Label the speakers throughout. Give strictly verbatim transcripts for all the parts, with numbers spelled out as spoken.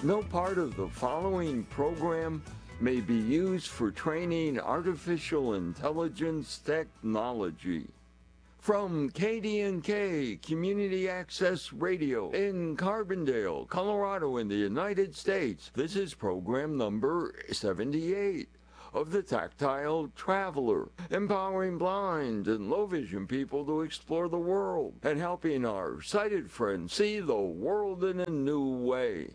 Speaker 1: No part of the following program may be used for training artificial intelligence technology. From K D N K Community Access Radio in Carbondale, Colorado in the United States, this is program number seventy-eight of the Tactile Traveler, empowering blind and low vision people to explore the world and helping our sighted friends see the world in a new way.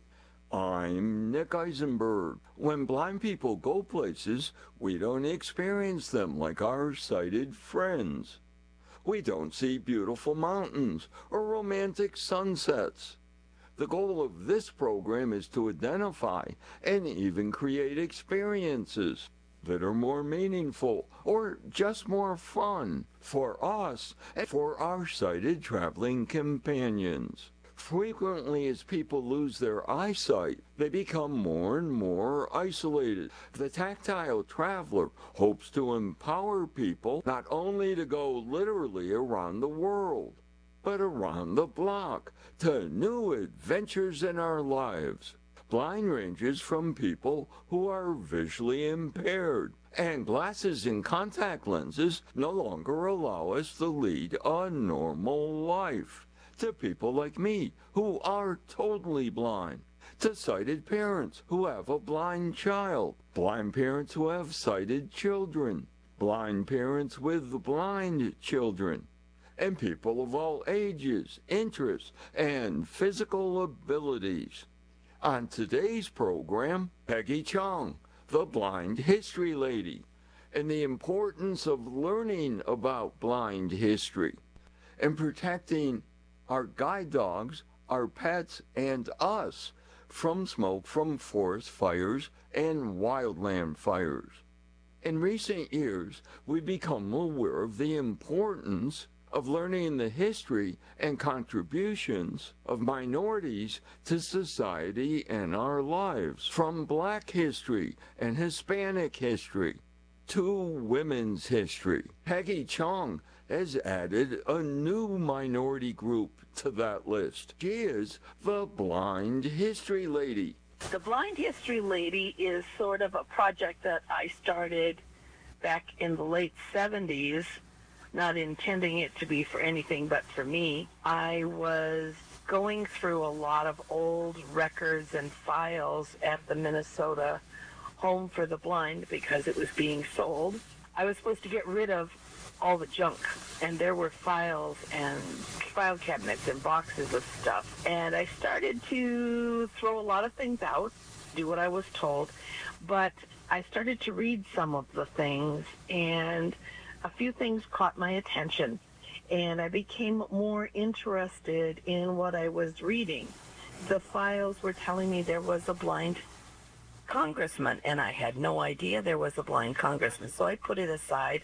Speaker 1: I'm Nick Eisenberg. When blind people go places, we don't experience them like our sighted friends. We don't see beautiful mountains or romantic sunsets. The goal of this program is to identify and even create experiences that are more meaningful or just more fun for us and for our sighted traveling companions. Frequently, as people lose their eyesight, they become more and more isolated. The Tactile Traveler hopes to empower people not only to go literally around the world, but around the block to new adventures in our lives. Blind ranges from people who are visually impaired, and glasses and contact lenses no longer allow us to lead a normal life, to people like me who are totally blind, to sighted parents who have a blind child, blind parents who have sighted children, blind parents with blind children, and people of all ages, interests, and physical abilities. On today's program, Peggy Chung, the Blind History Lady, and the importance of learning about blind history and protecting our guide dogs, our pets, and us from smoke from forest fires and wildland fires. In recent years, we've become aware of the importance of learning the history and contributions of minorities to society and our lives, from Black history and Hispanic history to women's history. Peggy Chung has added a new minority group to that list. She is the Blind History Lady.
Speaker 2: The Blind History Lady is sort of a project that I started back in the late seventies, not intending it to be for anything but for me. I was going through a lot of old records and files at the Minnesota Home for the Blind because it was being sold. I was supposed to get rid of all the junk, and there were files and file cabinets and boxes of stuff. And I started to throw a lot of things out, do what I was told, but I started to read some of the things, and a few things caught my attention, and I became more interested in what I was reading. The files were telling me there was a blind congressman, and I had no idea there was a blind congressman, so I put it aside.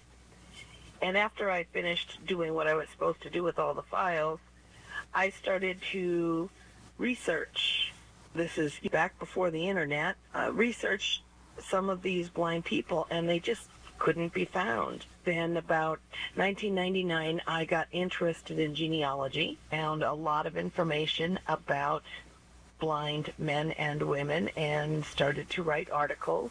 Speaker 2: And after I finished doing what I was supposed to do with all the files, I started to research. This is back before the internet. Uh, research some of these blind people, and they just couldn't be found. Then about nineteen ninety-nine, I got interested in genealogy, found a lot of information about blind men and women, and started to write articles.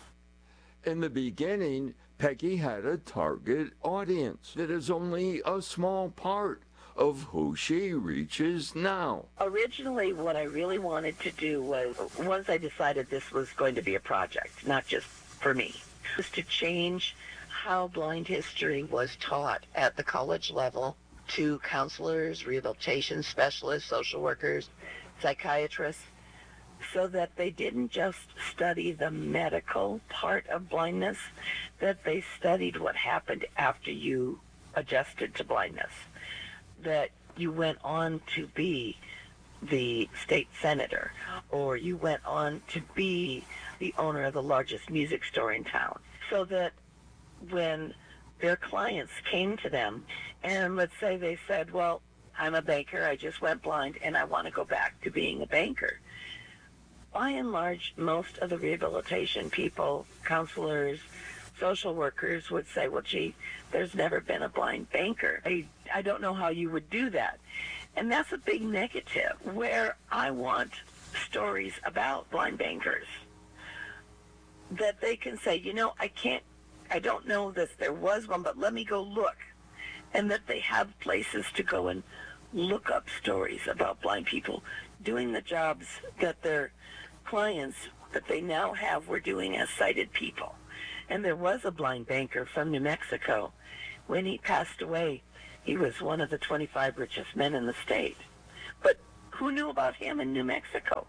Speaker 1: In the beginning, Peggy had a target audience that is only a small part of who she reaches now.
Speaker 2: Originally, what I really wanted to do was, once I decided this was going to be a project, not just for me, was to change how blind history was taught at the college level to counselors, rehabilitation specialists, social workers, psychiatrists, so that they didn't just study the medical part of blindness, that they studied what happened after you adjusted to blindness, that you went on to be the state senator, or you went on to be the owner of the largest music store in town, so that when their clients came to them, and let's say they said, well, I'm a banker, I just went blind, and I want to go back to being a banker. By and large, most of the rehabilitation people, counselors, social workers would say, well, gee, there's never been a blind banker. I, I don't know how you would do that. And that's a big negative. Where I want stories about blind bankers that they can say, you know, I can't, I don't know that there was one, but let me go look. And that they have places to go and look up stories about blind people doing the jobs that their clients that they now have were doing as sighted people. And there was a blind banker from New Mexico. When he passed away, he was one of the twenty-five richest men in the state. But who knew about him in New Mexico?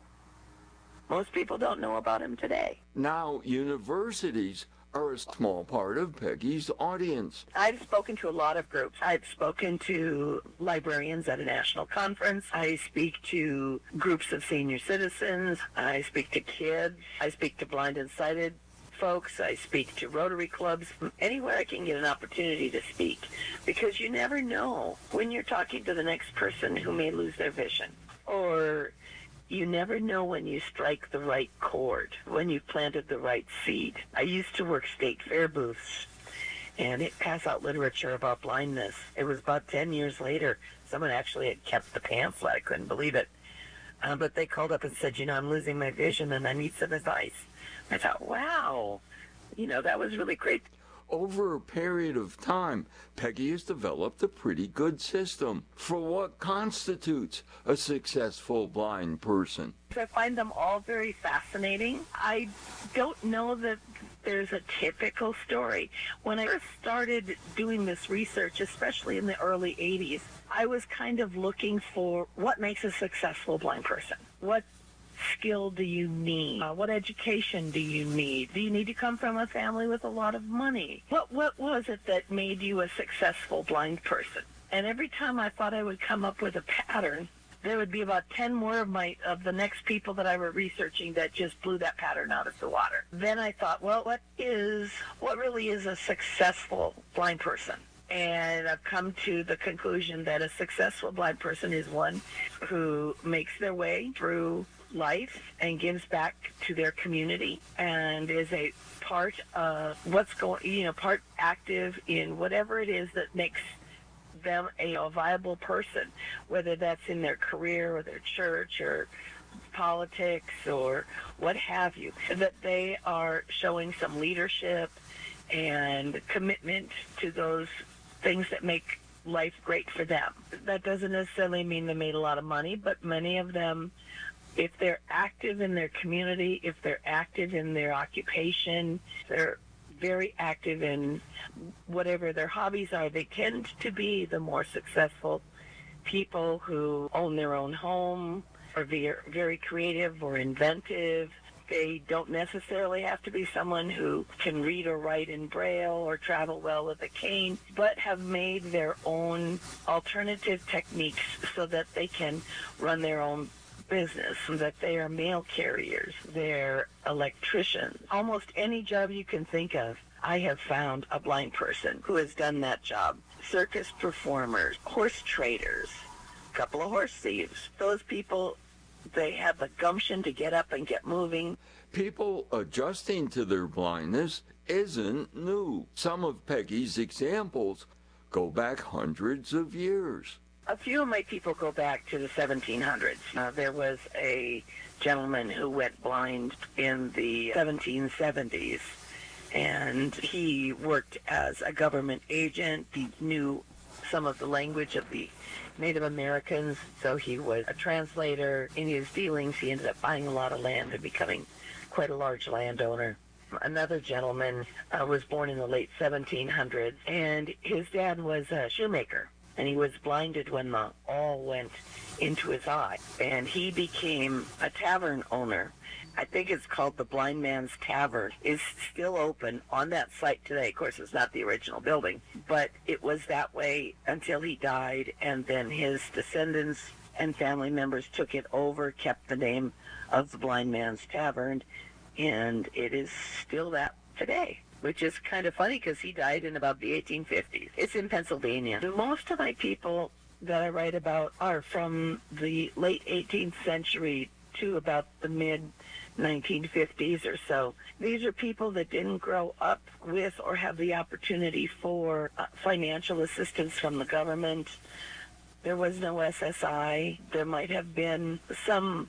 Speaker 2: Most people don't know about him today.
Speaker 1: Now, universities are a small part of Peggy's audience.
Speaker 2: I've spoken to a lot of groups. I've spoken to librarians at a national conference. I speak to groups of senior citizens. I speak to kids. I speak to blind and sighted folks. I speak to Rotary clubs. Anywhere I can get an opportunity to speak, because you never know when you're talking to the next person who may lose their vision, or you never know when you strike the right chord, when you've planted the right seed. I used to work state fair booths, and it pass out literature about blindness. It was about ten years later, someone actually had kept the pamphlet. I couldn't believe it. Uh, but they called up and said, you know, I'm losing my vision and I need some advice. I thought, wow, you know, that was really great.
Speaker 1: Over a period of time, Peggy has developed a pretty good system for what constitutes a successful blind person.
Speaker 2: I find them all very fascinating. I don't know that there's a typical story. When I first started doing this research, especially in the early eighties, I was kind of looking for what makes a successful blind person. What skill do you need? Uh, what education do you need? Do you need to come from a family with a lot of money? What what was it that made you a successful blind person? And every time I thought I would come up with a pattern, there would be about ten more of my of the next people that I were researching that just blew that pattern out of the water. Then I thought, well, what is what really is a successful blind person? And I've come to the conclusion that a successful blind person is one who makes their way through life and gives back to their community and is a part of what's going, you know, part active in whatever it is that makes them a, a viable person, whether that's in their career or their church or politics or what have you, that they are showing some leadership and commitment to those things that make life great for them. That doesn't necessarily mean they made a lot of money, but many of them, if they're active in their community, if they're active in their occupation, they're very active in whatever their hobbies are, they tend to be the more successful people who own their own home, are very, very creative or inventive. They don't necessarily have to be someone who can read or write in Braille or travel well with a cane, but have made their own alternative techniques so that they can run their own business, that they are mail carriers, they're electricians. Almost any job you can think of, I have found a blind person who has done that job. Circus performers, horse traders, a couple of horse thieves. Those people, they have the gumption to get up and get moving.
Speaker 1: People adjusting to their blindness isn't new. Some of Peggy's examples go back hundreds of years.
Speaker 2: A few of my people go back to the seventeen hundreds. Uh, there was a gentleman who went blind in the seventeen seventies, and he worked as a government agent. He knew some of the language of the Native Americans, so he was a translator. In his dealings, he ended up buying a lot of land and becoming quite a large landowner. Another gentleman uh, was born in the late seventeen hundreds, and his dad was a shoemaker. And he was blinded when the awl went into his eye. And he became a tavern owner. I think it's called the Blind Man's Tavern. It's still open on that site today. Of course, it's not the original building, but it was that way until he died. And then his descendants and family members took it over, kept the name of the Blind Man's Tavern, and it is still that today, which is kind of funny because he died in about the eighteen fifties. It's in Pennsylvania. Most of my people that I write about are from the late eighteenth century to about the mid nineteen fifties or so. These are people that didn't grow up with or have the opportunity for uh, financial assistance from the government. There was no S S I. There might have been some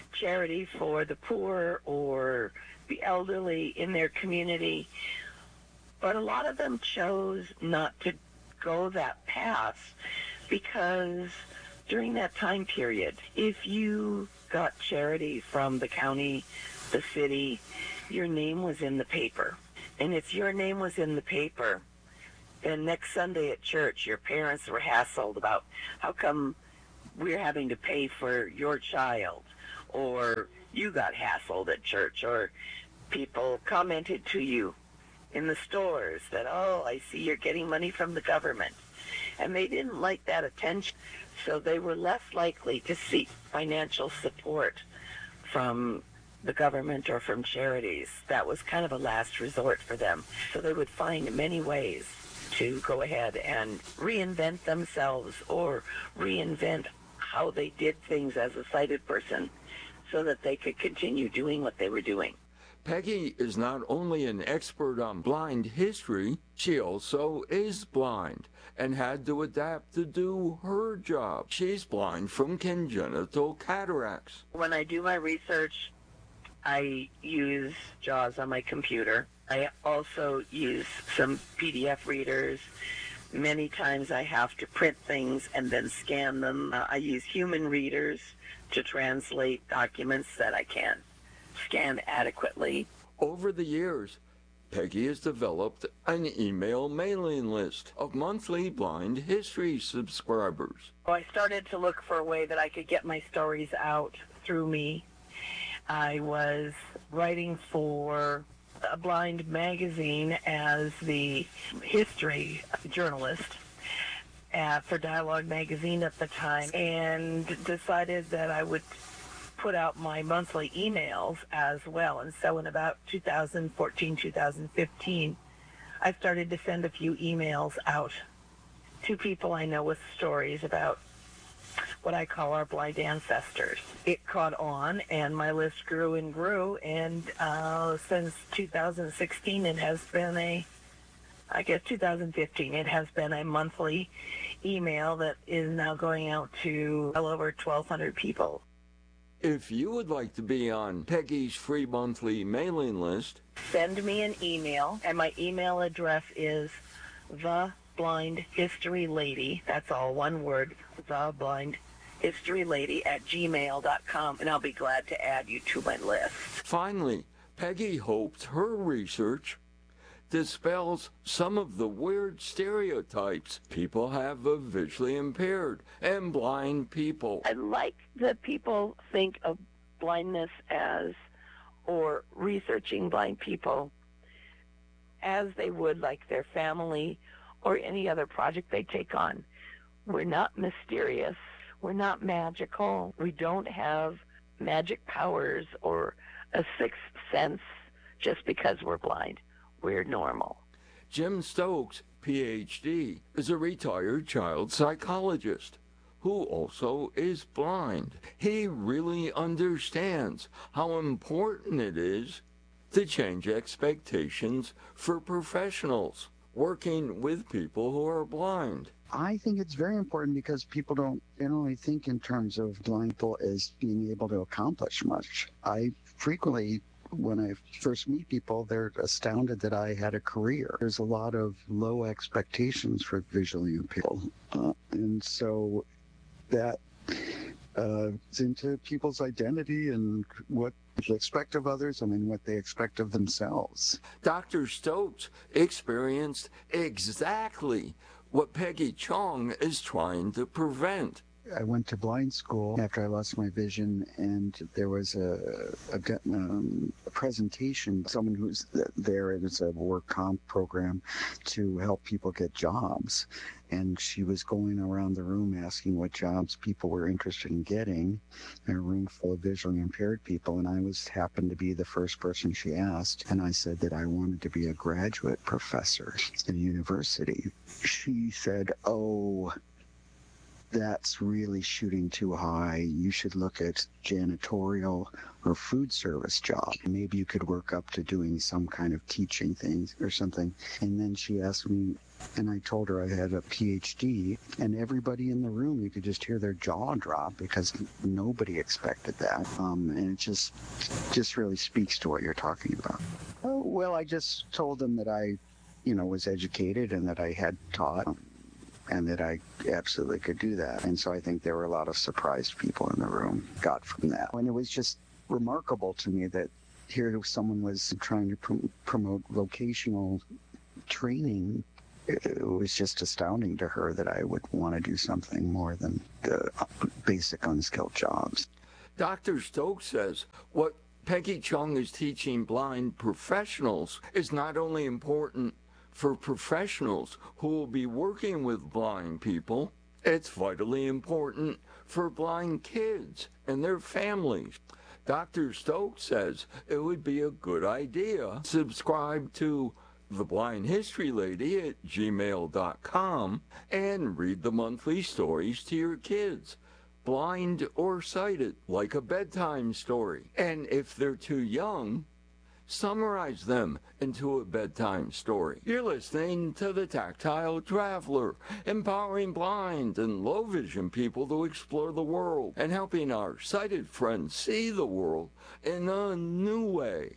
Speaker 2: charity for the poor or the elderly in their community. But a lot of them chose not to go that path because during that time period, if you got charity from the county, the city, your name was in the paper. And if your name was in the paper, then next Sunday at church, your parents were hassled about how come we're having to pay for your child, or you got hassled at church, or people commented to you in the stores that, oh, I see you're getting money from the government. And they didn't like that attention, so they were less likely to seek financial support from the government or from charities. That was kind of a last resort for them. So they would find many ways to go ahead and reinvent themselves or reinvent how they did things as a sighted person so that they could continue doing what they were doing.
Speaker 1: Peggy is not only an expert on blind history, she also is blind and had to adapt to do her job. She's blind from congenital cataracts.
Speaker 2: When I do my research, I use JAWS on my computer. I also use some P D F readers. Many times I have to print things and then scan them. Uh, I use human readers to translate documents that I can't scan adequately.
Speaker 1: Over the years, Peggy has developed an email mailing list of monthly blind history subscribers.
Speaker 2: So I started to look for a way that I could get my stories out through me. I was writing for a blind magazine as the history journalist uh, for Dialogue magazine at the time, and decided that I would put out my monthly emails as well. And so in about two thousand fourteen, two thousand fifteen, I started to send a few emails out to people I know with stories about what I call our blind ancestors. It caught on, and my list grew and grew, and uh, since two thousand sixteen, it has been a, I guess two thousand fifteen, it has been a monthly email that is now going out to well over twelve hundred people.
Speaker 1: If you would like to be on Peggy's free monthly mailing list,
Speaker 2: send me an email, and my email address is the blind history lady, that's all one word, the blind history lady at gmail dot com, and I'll be glad to add you to my list.
Speaker 1: Finally, Peggy hopes her research dispels some of the weird stereotypes people have of visually impaired and blind people.
Speaker 2: I like that people think of blindness as, or researching blind people, as they would like their family or any other project they take on. We're not mysterious. We're not magical. We don't have magic powers or a sixth sense just because we're blind. We're normal.
Speaker 1: Jim Stokes, P H D, is a retired child psychologist who also is blind. He really understands how important it is to change expectations for professionals working with people who are blind.
Speaker 3: I think it's very important because people don't generally think in terms of blind people as being able to accomplish much. I frequently, when I first meet people, they're astounded that I had a career. There's a lot of low expectations for visually impaired people. Uh, and so that uh, is into people's identity and what they expect of others and then what they expect of themselves.
Speaker 1: Doctor Stokes experienced exactly what Peggy Chong is trying to prevent.
Speaker 3: I went to blind school after I lost my vision, and there was a, a, um, a presentation, someone who's there, it was a work comp program to help people get jobs. And she was going around the room asking what jobs people were interested in getting in a room full of visually impaired people. And I was happened to be the first person she asked. And I said that I wanted to be a graduate professor at a university. She said, oh, that's really shooting too high. You should look at janitorial or food service job. Maybe you could work up to doing some kind of teaching things or something. And then she asked me, and I told her I had a P H D, and everybody in the room, you could just hear their jaw drop because nobody expected that. Um, and it just, just really speaks to what you're talking about. Oh, well, I just told them that I, you know, was educated and that I had taught, and that I absolutely could do that. And so I think there were a lot of surprised people in the room got from that. And it was just remarkable to me that here someone was trying to pr- promote vocational training. It was just astounding to her that I would want to do something more than the basic unskilled jobs.
Speaker 1: Doctor Stokes says what Peggy Chung is teaching blind professionals is not only important for professionals who will be working with blind people, it's vitally important for blind kids and their families. Doctor Stokes says it would be a good idea to subscribe to The Blind History Lady at gmail dot com and read the monthly stories to your kids, blind or sighted, like a bedtime story. And if they're too young, summarize them into a bedtime story. You're listening to The Tactile Traveler, empowering blind and low vision people to explore the world and helping our sighted friends see the world in a new way.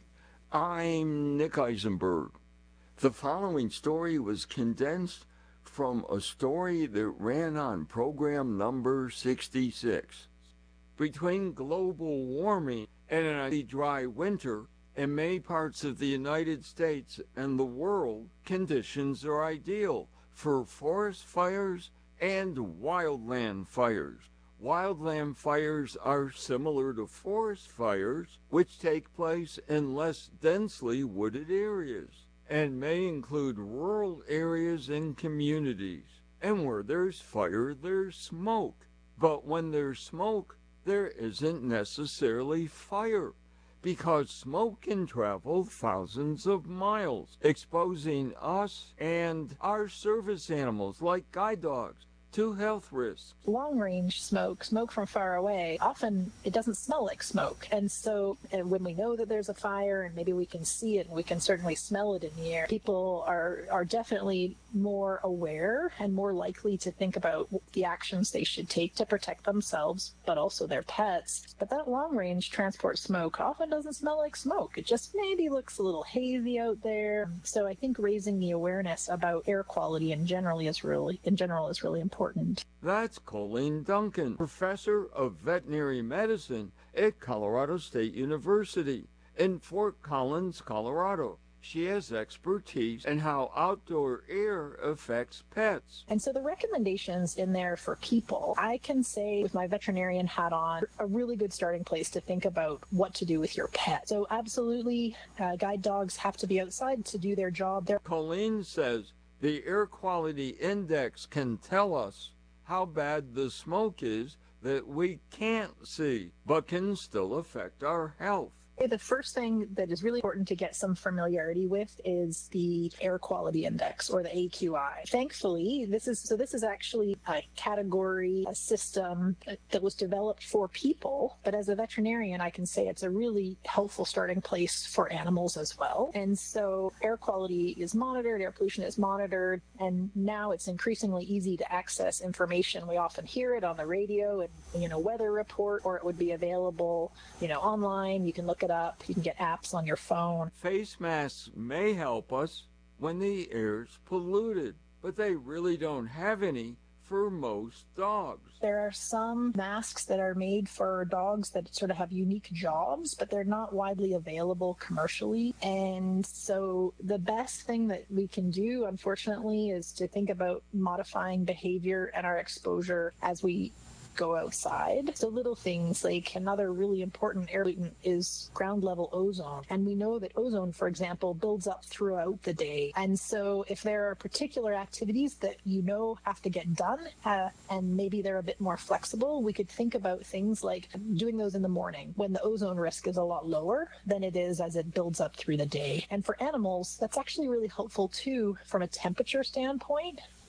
Speaker 1: I'm Nick Eisenberg. The following story was condensed from a story that ran on program number sixty-six. Between global warming and a dry winter, in many parts of the United States and the world, conditions are ideal for forest fires and wildland fires. Wildland fires are similar to forest fires, which take place in less densely wooded areas and may include rural areas and communities. And where there's fire, there's smoke. But when there's smoke, there isn't necessarily fire, because smoke can travel thousands of miles, exposing us and our service animals like guide dogs to health risks.
Speaker 4: Long-range smoke, smoke from far away, often it doesn't smell like smoke. And so and when we know that there's a fire and maybe we can see it and we can certainly smell it in the air, people are, are definitely more aware and more likely to think about the actions they should take to protect themselves, but also their pets. But that long-range transport smoke often doesn't smell like smoke. It just maybe looks a little hazy out there. So I think raising the awareness about air quality in general is really, in general is really important.
Speaker 1: That's Colleen Duncan, professor of veterinary medicine at Colorado State University in Fort Collins, Colorado. She has expertise in how outdoor air affects pets.
Speaker 4: And so the recommendations in there for people, I can say with my veterinarian hat on, a really good starting place to think about what to do with your pet. So absolutely, uh, guide dogs have to be outside to do their job. They're-
Speaker 1: Colleen says the air quality index can tell us how bad the smoke is that we can't see, but can still affect our health.
Speaker 4: The first thing that is really important to get some familiarity with is the air quality index, or the A Q I. Thankfully, this is so this is actually a category, a system that was developed for people, but as a veterinarian, I can say it's a really helpful starting place for animals as well. And so air quality is monitored, air pollution is monitored, and now it's increasingly easy to access information. We often hear it on the radio and, you know, weather report, or it would be available, you know, online. You can look it up. You can get apps on your phone.
Speaker 1: Face masks may help us when the air's polluted, but they really don't have any for most dogs.
Speaker 4: There are some masks that are made for dogs that sort of have unique jobs, but they're not widely available commercially. And so the best thing that we can do, unfortunately, is to think about modifying behavior and our exposure as we go outside. So little things like another really important air pollutant is ground level ozone. And we know that ozone, for example, builds up throughout the day. And so if there are particular activities that you know have to get done, uh, and maybe they're a bit more flexible, we could think about things like doing those in the morning when the ozone risk is a lot lower than it is as it builds up through the day. And for animals, that's actually really helpful too from a temperature standpoint.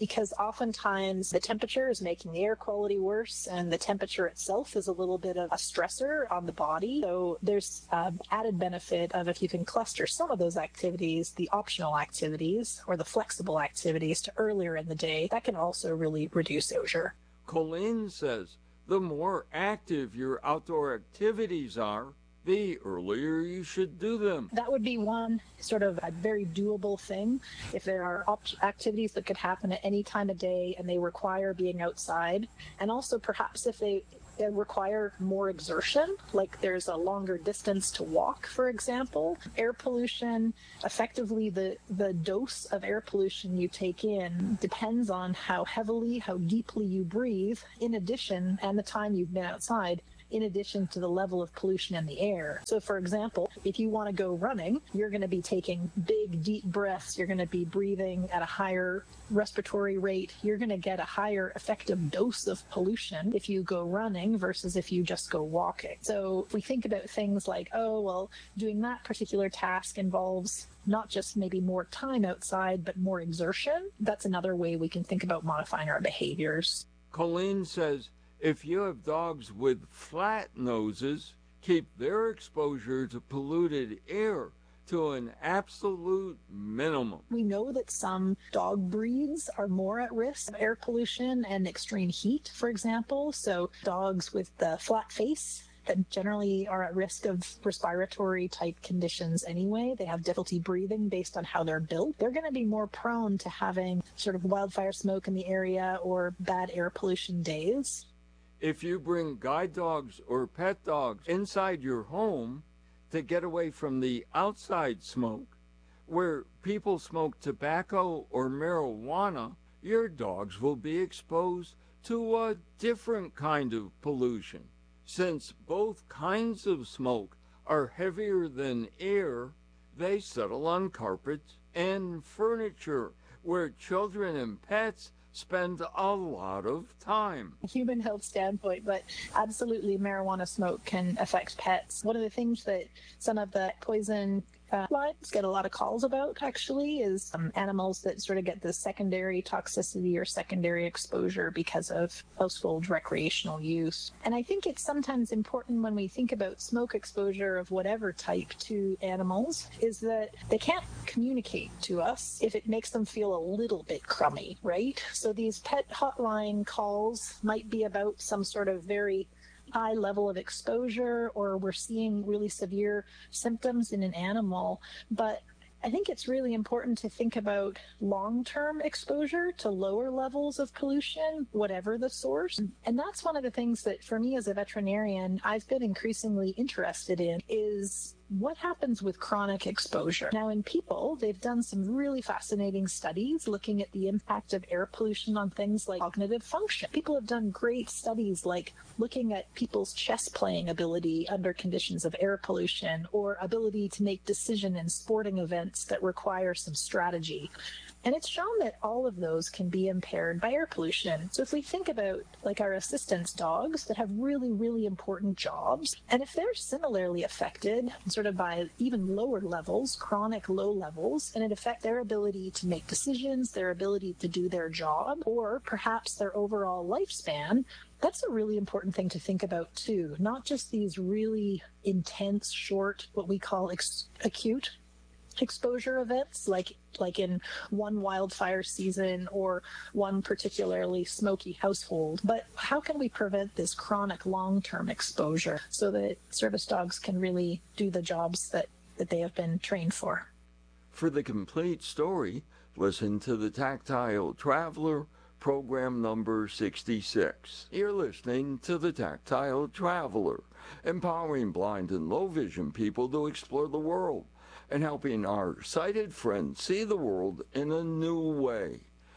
Speaker 4: because oftentimes the temperature is making the air quality worse, and the temperature itself is a little bit of a stressor on the body. So there's um, added benefit of if you can cluster some of those activities, the optional activities or the flexible activities, to earlier in the day, that can also really reduce exposure.
Speaker 1: Colleen says the more active your outdoor activities are, the earlier you should do them.
Speaker 4: That would be one sort of a very doable thing. If there are op- activities that could happen at any time of day and they require being outside, and also perhaps if they They require more exertion, like there's a longer distance to walk, for example. Air pollution, effectively the, the dose of air pollution you take in depends on how heavily, how deeply you breathe, in addition, and the time you've been outside, in addition to the level of pollution in the air. So for example, if you want to go running, you're going to be taking big, deep breaths. You're going to be breathing at a higher respiratory rate. You're going to get a higher effective dose of pollution if you go running versus if you just go walking. So if we think about things like, oh, well, doing that particular task involves not just maybe more time outside, but more exertion, that's another way we can think about modifying our behaviors.
Speaker 1: Colleen says, if you have dogs with flat noses, keep their exposure to polluted air to an absolute minimum.
Speaker 4: We know that some dog breeds are more at risk of air pollution and extreme heat, for example. So dogs with the flat face that generally are at risk of respiratory type conditions anyway. They have difficulty breathing based on how they're built. They're going to be more prone to having sort of wildfire smoke in the area or bad air pollution days.
Speaker 1: If you bring guide dogs or pet dogs inside your home to get away from the outside smoke, where people smoke tobacco or marijuana, your dogs will be exposed to a different kind of pollution. Since both kinds of smoke are heavier than air, they settle on carpets and furniture, where children and pets spend a lot of time.
Speaker 4: Human health standpoint, but absolutely marijuana smoke can affect pets. One of the things that some of the poison uh, lines get a lot of calls about actually is um, animals that sort of get the secondary toxicity or secondary exposure because of household recreational use. And I think it's sometimes important when we think about smoke exposure of whatever type to animals is that they can't communicate to us if it makes them feel a little bit crummy, right? So these pet hotline calls might be about some sort of very high level of exposure, or we're seeing really severe symptoms in an animal. But I think it's really important to think about long-term exposure to lower levels of pollution, whatever the source. And that's one of the things that for me as a veterinarian, I've been increasingly interested in is what happens with chronic exposure. Now in people, they've done some really fascinating studies looking at the impact of air pollution on things like cognitive function. People have done great studies like looking at people's chess playing ability under conditions of air pollution, or ability to make decision in sporting events that require some strategy. And it's shown that all of those can be impaired by air pollution. So if we think about like our assistance dogs that have really, really important jobs, and if they're similarly affected sort of by even lower levels, chronic low levels, and it affects their ability to make decisions, their ability to do their job, or perhaps their overall lifespan, that's a really important thing to think about too. Not just these really intense, short, what we call ex- acute exposure events like like in one wildfire season or one particularly smoky household, but how can we prevent this chronic long-term exposure so that service dogs can really do the jobs that that they have been trained for?
Speaker 1: For the complete story, listen to the Tactile Traveler, program number sixty-six. You're listening to the Tactile Traveler, empowering blind and low vision people to explore the world and helping our sighted friends see the world in a new way.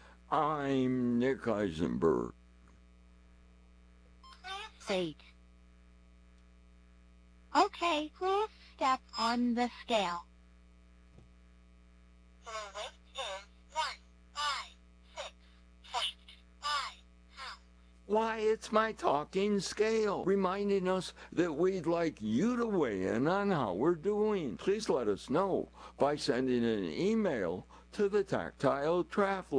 Speaker 1: I'm Nick Eisenberg.
Speaker 5: Eight. Okay, who's step on the scale? Her weight is one, five, six, point five pounds.
Speaker 1: Why, it's my talking scale, reminding us that we'd like you to weigh in on how we're doing. Please let us know by sending an email to the Tactile Traveler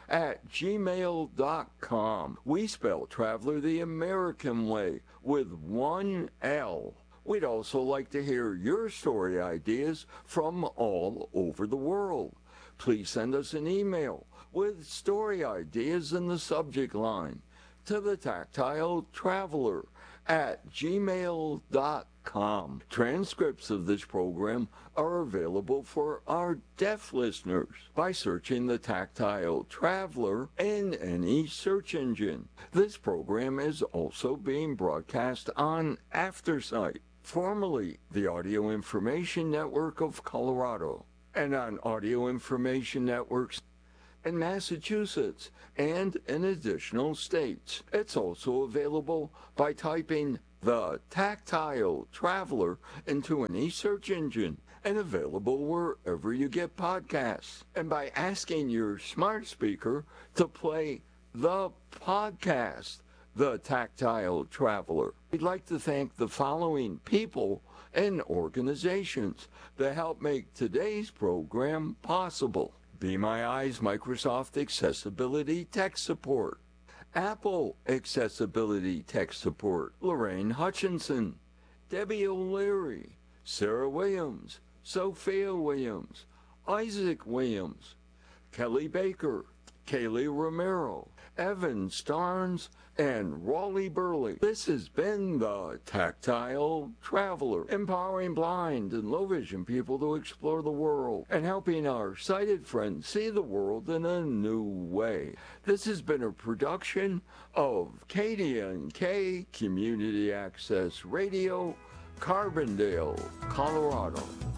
Speaker 1: at gmail dot com. We spell Traveler the American way with one L. We'd also like to hear your story ideas from all over the world. Please send us an email with story ideas in the subject line to the Tactile Traveler at gmail dot com. Transcripts of this program are available for our deaf listeners by searching the Tactile Traveler in any search engine. This program is also being broadcast on AfterSight, formerly the Audio Information Network of Colorado, and on Audio Information Networks in Massachusetts and in additional states. It's also available by typing the Tactile Traveler into any search engine and available wherever you get podcasts, and by asking your smart speaker to play the podcast, The Tactile Traveler. We'd like to thank the following people and organizations that help make today's program possible: Be My Eyes Microsoft Accessibility Tech Support, Apple Accessibility Tech Support, Lorraine Hutchinson, Debbie O'Leary, Sarah Williams, Sophia Williams, Isaac Williams, Kelly Baker, Kaylee Romero, Evan Starnes, and Raleigh Burley. This has been the Tactile Traveler, empowering blind and low vision people to explore the world and helping our sighted friends see the world in a new way. This has been a production of K D N K Community Access Radio, Carbondale, Colorado.